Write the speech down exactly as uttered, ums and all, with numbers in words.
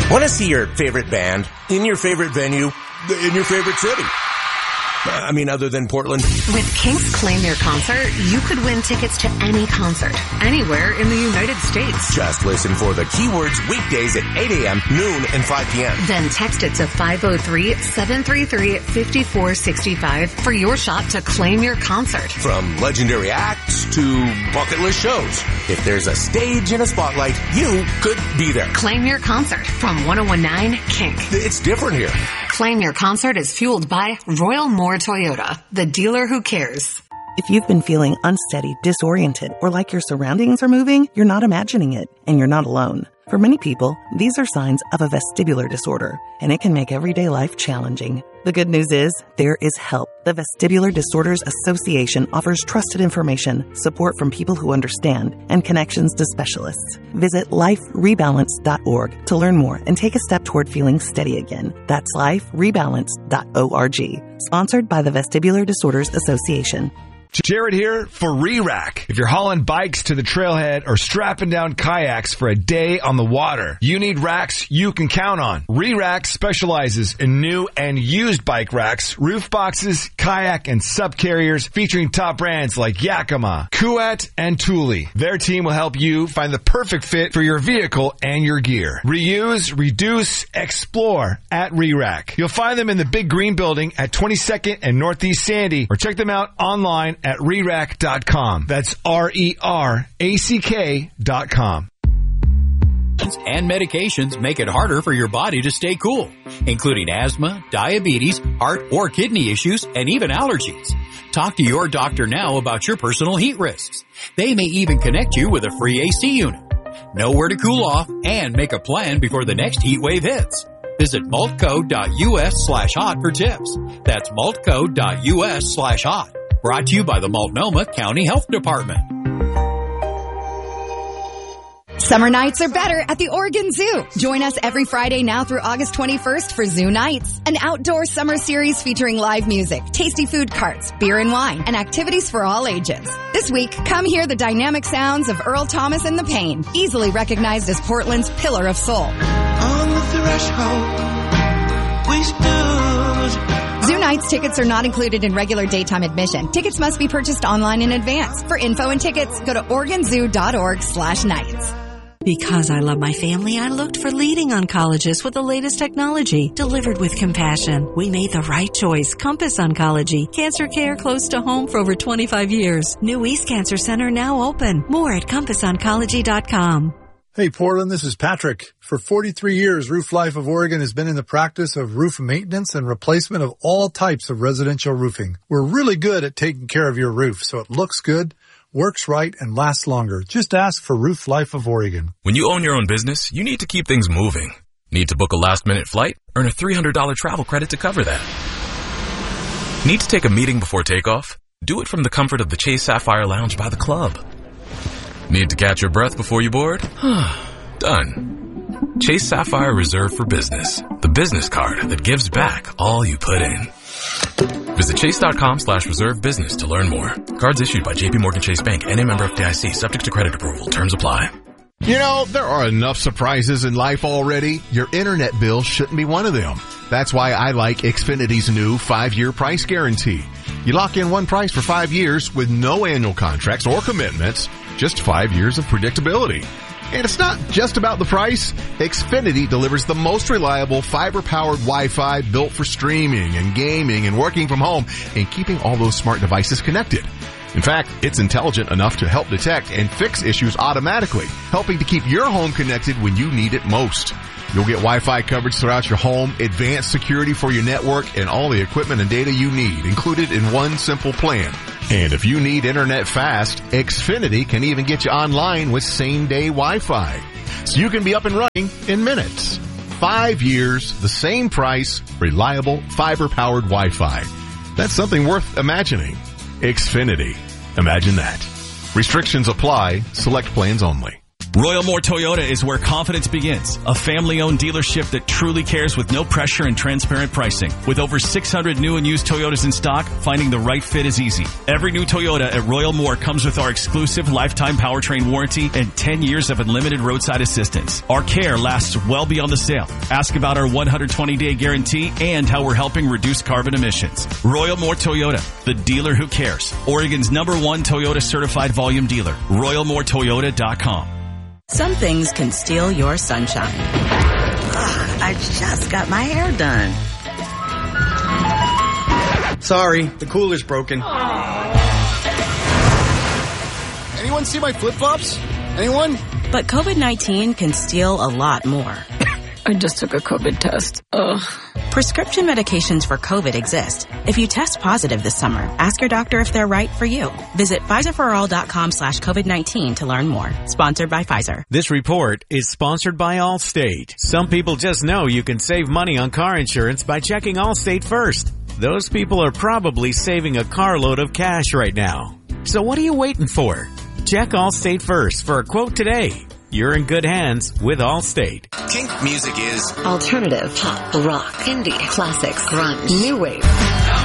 Want to see your favorite band in your favorite venue in your favorite city? I mean, other than Portland. With Kink's Claim Your Concert, you could win tickets to any concert, anywhere in the United States. Just listen for the keywords weekdays at eight a.m., noon, and five p.m. Then text it to five oh three, seven three three, five four six five for your shot to claim your concert. From legendary acts to bucket list shows, if there's a stage and a spotlight, you could be there. Claim your concert from one oh one nine Kink. It's different here. Claim Your Concert is fueled by Royal Moore Toyota, the dealer who cares. If you've been feeling unsteady, disoriented, or like your surroundings are moving, you're not imagining it, and you're not alone. For many people, these are signs of a vestibular disorder, and it can make everyday life challenging. The good news is, there is help. The Vestibular Disorders Association offers trusted information, support from people who understand, and connections to specialists. Visit life rebalance dot org to learn more and take a step toward feeling steady again. That's life rebalance dot org. Sponsored by the Vestibular Disorders Association. Jared here for Re-Rack. If you're hauling bikes to the trailhead or strapping down kayaks for a day on the water, you need racks you can count on. Re-Rack specializes in new and used bike racks, roof boxes, kayak, and subcarriers featuring top brands like Yakima, Kuat, and Thule. Their team will help you find the perfect fit for your vehicle and your gear. Reuse, reduce, explore at Re-Rack. You'll find them in the Big Green Building at twenty-second and Northeast Sandy, or check them out online at re rack dot com. That's R E R A C K dot com. And medications make it harder for your body to stay cool, including asthma, diabetes, heart or kidney issues, and even allergies. Talk to your doctor now about your personal heat risks. They may even connect you with a free A C unit. Know where to cool off and make a plan before the next heat wave hits. Visit maltco dot U S slash hot for tips. That's maltco dot U S slash hot. Brought to you by the Multnomah County Health Department. Summer nights are better at the Oregon Zoo. Join us every Friday now through August twenty-first for Zoo Nights, an outdoor summer series featuring live music, tasty food carts, beer and wine, and activities for all ages. This week, come hear the dynamic sounds of Earl Thomas and the Pain, easily recognized as Portland's pillar of soul. On the threshold, we stood. Zoo Nights tickets are not included in regular daytime admission. Tickets must be purchased online in advance. For info and tickets, go to oregon zoo dot org slash nights. Because I love my family, I looked for leading oncologists with the latest technology, delivered with compassion. We made the right choice. Compass Oncology. Cancer care close to home for over twenty-five years. New East Cancer Center now open. More at compass oncology dot com. Hey, Portland, this is Patrick. For forty-three years, Roof Life of Oregon has been in the practice of roof maintenance and replacement of all types of residential roofing. We're really good at taking care of your roof so it looks good, works right, and lasts longer. Just ask for Roof Life of Oregon. When you own your own business, you need to keep things moving. Need to book a last-minute flight? Earn a three hundred dollars travel credit to cover that. Need to take a meeting before takeoff? Do it from the comfort of the Chase Sapphire Lounge by the club. Need to catch your breath before you board? Done. Chase Sapphire Reserve for Business, the business card that gives back all you put in. Visit chase.com slash reserve business to learn more. Cards issued by J P Morgan Chase Bank, N A member F D I C, subject to credit approval. Terms apply. You know, there are enough surprises in life already. Your internet bill shouldn't be one of them. That's why I like Xfinity's new five-year price guarantee. You lock in one price for five years with no annual contracts or commitments, just five years of predictability. And it's not just about the price. Xfinity delivers the most reliable fiber-powered Wi-Fi built for streaming and gaming and working from home and keeping all those smart devices connected. In fact, it's intelligent enough to help detect and fix issues automatically, helping to keep your home connected when you need it most. You'll get Wi-Fi coverage throughout your home, advanced security for your network, and all the equipment and data you need included in one simple plan. And if you need internet fast, Xfinity can even get you online with same-day Wi-Fi. So you can be up and running in minutes. Five years, the same price, reliable, fiber-powered Wi-Fi. That's something worth imagining. Xfinity. Imagine that. Restrictions apply. Select plans only. Royal Moore Toyota is where confidence begins. A family-owned dealership that truly cares with no pressure and transparent pricing. With over six hundred new and used Toyotas in stock, finding the right fit is easy. Every new Toyota at Royal Moore comes with our exclusive lifetime powertrain warranty and ten years of unlimited roadside assistance. Our care lasts well beyond the sale. Ask about our one hundred twenty day guarantee and how we're helping reduce carbon emissions. Royal Moore Toyota, the dealer who cares. Oregon's number one Toyota certified volume dealer. royal moore toyota dot com. Some things can steal your sunshine. Ugh, I just got my hair done. Sorry, the cooler's broken. Anyone see my flip-flops? Anyone? But COVID nineteen can steal a lot more. I just took a COVID test. Ugh. Prescription medications for COVID exist. If you test positive this summer, ask your doctor if they're right for you. Visit Pfizer for all dot com slash COVID nineteen to learn more. Sponsored by Pfizer. This report is sponsored by Allstate. Some people just know you can save money on car insurance by checking Allstate first. Those people are probably saving a carload of cash right now. So what are you waiting for? Check Allstate first for a quote today. You're in good hands with Allstate. Kink music is alternative, pop, rock, indie, classics, grunge, new wave.